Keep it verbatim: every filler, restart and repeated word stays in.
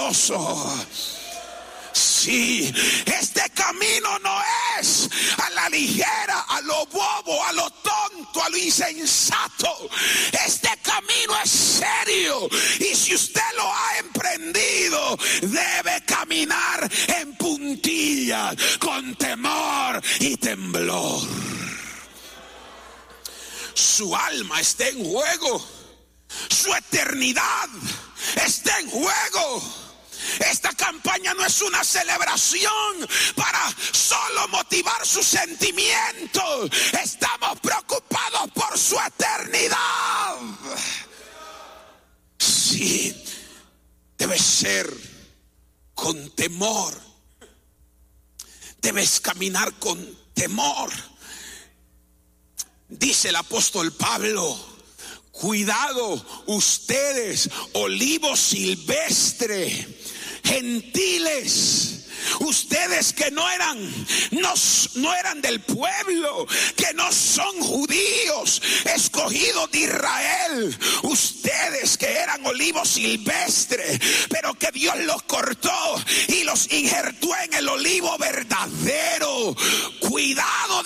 peligroso. Sí, este camino no es a la ligera, a lo bobo, a lo tonto, a lo insensato. Este camino es serio, y si usted lo ha emprendido, debe caminar en puntillas, con temor y temblor. Su alma está en juego, su eternidad está en juego. Esta campaña no es una celebración para solo motivar sus sentimientos. Estamos preocupados por su eternidad. Sí, debe ser con temor. Debes caminar con temor. Dice el apóstol Pablo: cuidado ustedes, olivos silvestres, gentiles, ustedes que no eran, no, no eran del pueblo, que no son judíos, escogidos de Israel, ustedes que eran olivos silvestres, pero que Dios los cortó y los injertó en el olivo verdadero. Cuidado